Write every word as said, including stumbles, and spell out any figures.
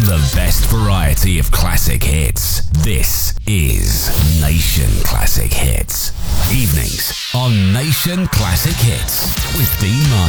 The best variety of classic hits. This is Nation Classic Hits. Evenings on Nation Classic Hits with Dean Martin.